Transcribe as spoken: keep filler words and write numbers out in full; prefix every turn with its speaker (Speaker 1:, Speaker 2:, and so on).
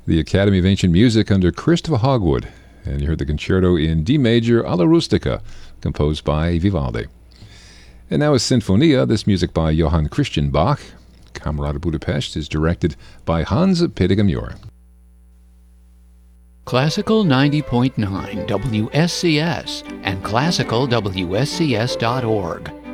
Speaker 1: the Academy of Ancient Music under Christopher Hogwood. And you heard the concerto in D major alla rustica, composed by Vivaldi. And now is Sinfonia, this music by Johann Christian Bach. Camerata Budapest is directed by Hans Peter Muir.
Speaker 2: Classical ninety point nine W S C S and classical W S C S dot org.